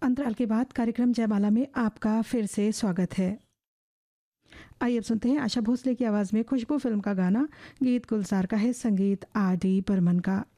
अंतराल के बाद कार्यक्रम जयमाला में आपका फिर से स्वागत है। आइए अब सुनते हैं आशा भोसले की आवाज़ में खुशबू फिल्म का गाना। गीत गुलजार का है, संगीत आर डी बर्मन का।